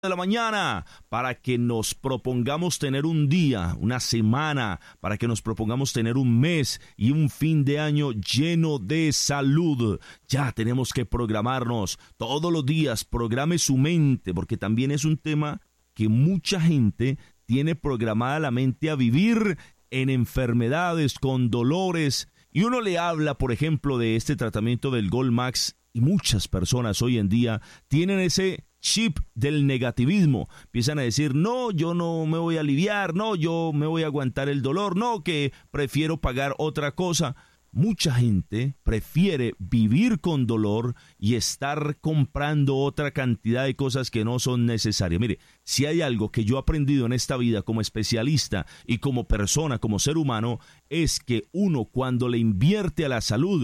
de la mañana, para que nos propongamos tener un día, una semana, para que nos propongamos tener un mes y un fin de año lleno de salud. Ya tenemos que programarnos todos los días. Programe su mente, porque también es un tema que mucha gente tiene programada la mente a vivir en enfermedades, con dolores, y uno le habla, por ejemplo, de este tratamiento del Gold Max, y muchas personas hoy en día tienen ese chip del negativismo. Empiezan a decir, no, yo no me voy a aliviar, no, yo me voy a aguantar el dolor, no, que prefiero pagar otra cosa. Mucha gente prefiere vivir con dolor y estar comprando otra cantidad de cosas que no son necesarias. Mire, si hay algo que yo he aprendido en esta vida como especialista y como persona, como ser humano, es que uno cuando le invierte a la salud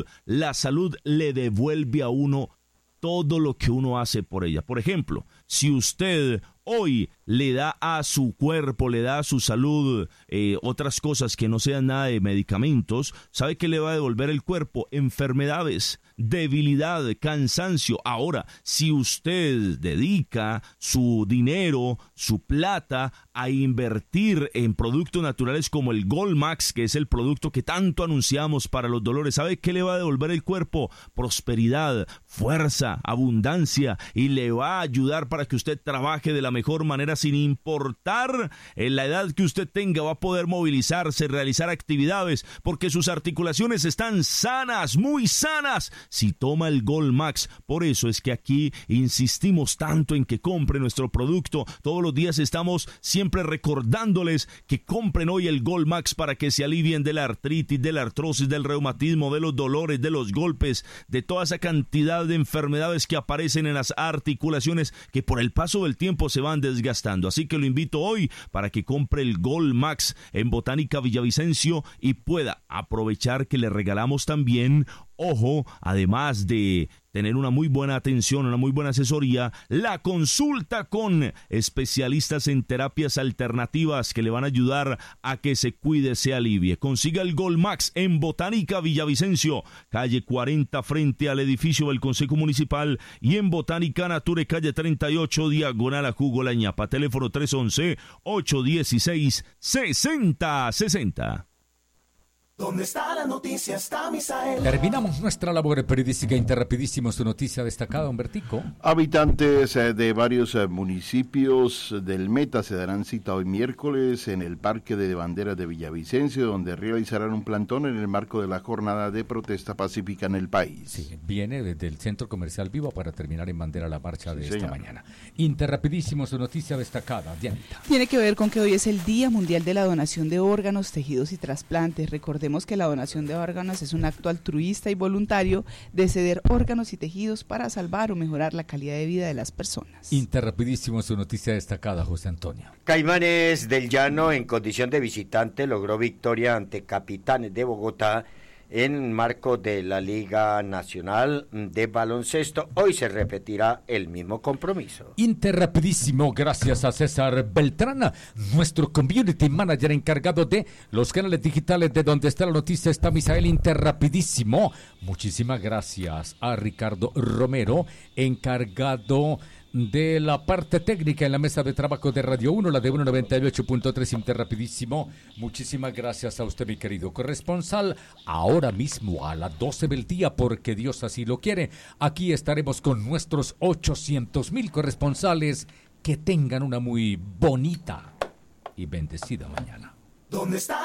le devuelve a uno todo lo que uno hace por ella. Por ejemplo, si usted hoy le da a su cuerpo, le da a su salud otras cosas que no sean nada de medicamentos, ¿sabe qué le va a devolver el cuerpo? Enfermedades, debilidad, cansancio. Ahora, si usted dedica su dinero, su plata a invertir en productos naturales como el Gold Max, que es el producto que tanto anunciamos para los dolores, ¿sabe qué le va a devolver el cuerpo? Prosperidad, fuerza, abundancia, y le va a ayudar para que usted trabaje de la mejor manera sin importar en la edad que usted tenga. Va a poder movilizarse, realizar actividades, porque sus articulaciones están sanas, muy sanas, si toma el Gold Max. Por eso es que aquí insistimos tanto en que compre nuestro producto. Todos los días estamos siempre recordándoles que compren hoy el Gold Max para que se alivien de la artritis, de la artrosis, del reumatismo, de los dolores, de los golpes, de toda esa cantidad de enfermedades que aparecen en las articulaciones, que por el paso del tiempo se van desgastando. Así que lo invito hoy para que compre el Gold Max en Botánica Villavicencio y pueda aprovechar que le regalamos también, ojo, además de tener una muy buena atención, una muy buena asesoría, la consulta con especialistas en terapias alternativas que le van a ayudar a que se cuide, se alivie. Consiga el Gold Max en Botánica Villavicencio, calle 40 frente al edificio del Consejo Municipal, y en Botánica Nature, calle 38 diagonal a Jugo La Ñapa. Teléfono 311-816-6060. ¿Dónde está la noticia? Está Misael. Terminamos nuestra labor periodística Interrapidísimo. Su noticia destacada, Humbertico. Habitantes de varios municipios del Meta se darán cita hoy miércoles en el Parque de Banderas de Villavicencio, donde realizarán un plantón en el marco de la jornada de protesta pacífica en el país. Sí, viene desde el Centro Comercial Viva para terminar en bandera la marcha de esta mañana. Interrapidísimo, su noticia destacada, Dianita. Tiene que ver con que hoy es el Día Mundial de la Donación de Órganos, Tejidos y Trasplantes. Recordemos que la donación de órganos es un acto altruista y voluntario de ceder órganos y tejidos para salvar o mejorar la calidad de vida de las personas. Interrapidísimo, su noticia destacada, José Antonio. Caimanes del Llano, en condición de visitante, logró victoria ante Capitanes de Bogotá en marco de la Liga Nacional de Baloncesto. Hoy se repetirá el mismo compromiso. Interrapidísimo, gracias a César Beltrán, nuestro community manager encargado de los canales digitales de Donde Está la Noticia Está Misael. Interrapidísimo, muchísimas gracias a Ricardo Romero, encargado de la parte técnica en la mesa de trabajo de Radio 1, la de 198.3. Interrapidísimo, muchísimas gracias a usted, mi querido corresponsal. Ahora mismo a las 12 del día, porque Dios así lo quiere, aquí estaremos con nuestros 800,000 corresponsales. Que tengan una muy bonita y bendecida mañana. ¿Dónde está